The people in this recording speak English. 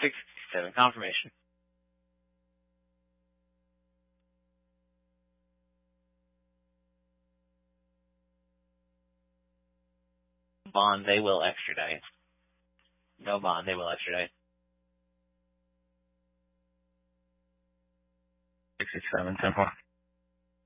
667, confirmation. Bond, they will extradite. No bond, they will extradite. 667, 10-4.